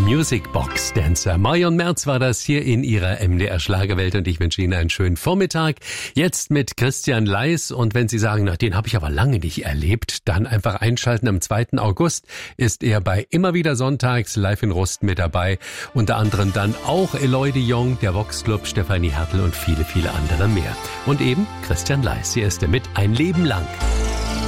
Music Box Dancer. Marion Merz war das hier in ihrer MDR Schlagerwelt und ich wünsche Ihnen einen schönen Vormittag. Jetzt mit Christian Leis und wenn Sie sagen, na, den habe ich aber lange nicht erlebt, dann einfach einschalten. Am 2. August ist er bei Immer wieder sonntags live in Rust mit dabei. Unter anderem dann auch Eloy de Jong, der Vox Club, Stefanie Hertel und viele, viele andere mehr. Und eben Christian Leis. Hier ist er mit Ein Leben lang.